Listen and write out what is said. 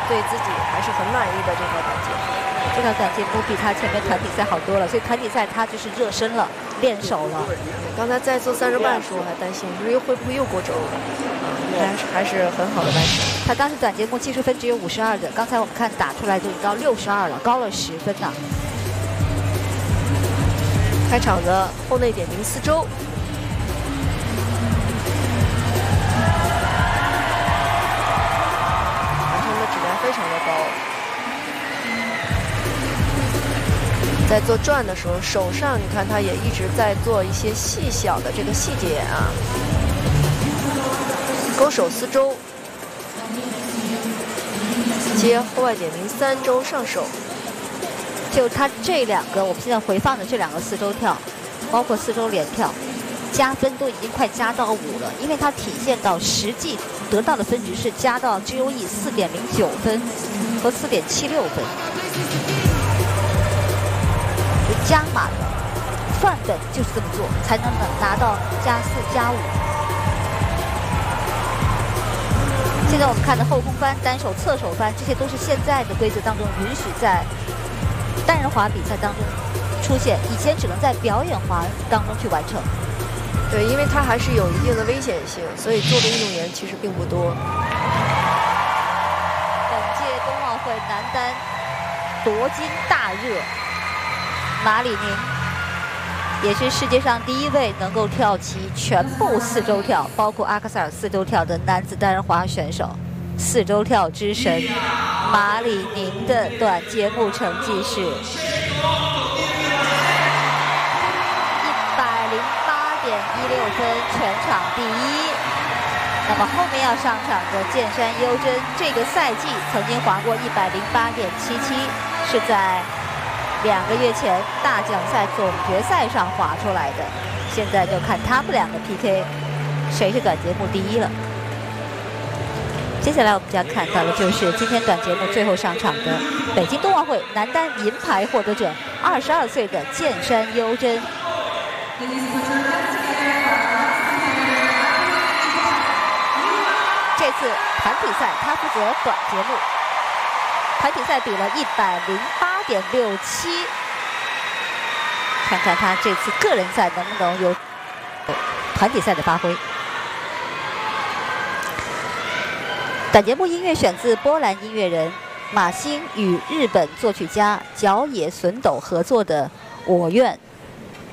对自己还是很满意的这条短节。 这条短节目比他前面团体赛好多了，所以团体赛他就是热身了，练手了。 刚才在做3周半的时候还担心，不是会不会又过轴？还是很好的完成。 他当时短节目技术分只有52的，刚才我们看打出来就已经到62了，高了10分呢。 开场的后内点评4周。完成的质量非常的高。在做转的时候，手上你看他也一直在做一些细小的这个细节啊。勾手4周，接后外点评3周上手。 就他这2个，我们现在回放的这2个4周跳，包括4周连跳，加分都已经快加到5了，因为它体现到实际得到的分值是加到 GOE 4.09分和4.76分，就加码了。范本就是这么做，才能拿到+4、+5。现在我们看的后空翻、单手、侧手翻，这些都是现在的规则当中允许在单人滑比赛当中出现，以前只能在表演滑当中去完成。 对，因为它还是有一定的危险性，所以做的运动员其实并不多。 本届冬奥会男单夺金大热，马里宁也是世界上第1位能够跳起全部4周跳，包括阿克塞尔4周跳的男子单人滑选手。4周跳之神马里宁的短节目成绩是108.16分，全场第1。那么后面要上场的剑山优真，这个赛季曾经滑过108.77，是在2个月前大奖赛总决赛上滑出来的。现在就看他们2个 PK， 谁是短节目第1了。接下来我们将看到的就是今天短节目最后上场的北京冬奥会男单银牌获得者，22岁的剑山优真。这次团体赛他负责短节目，团体赛比了108.67，看看他这次个人赛能不能有团体赛的发挥。本节目音乐选自波兰音乐人马星与日本作曲家角野隼斗合作的《我愿》。